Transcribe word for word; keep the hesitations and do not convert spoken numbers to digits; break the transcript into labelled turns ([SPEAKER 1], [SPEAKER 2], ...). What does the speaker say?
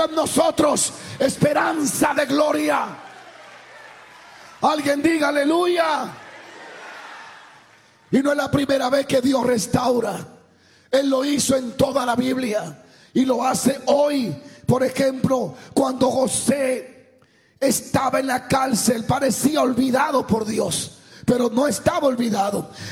[SPEAKER 1] puesto en nosotros esperanza de gloria. Alguien diga aleluya. Y no es la primera vez que Dios restaura. Él lo hizo en toda la Biblia y lo hace hoy. Por ejemplo, cuando José estaba en la cárcel, parecía olvidado por Dios, pero no estaba olvidado.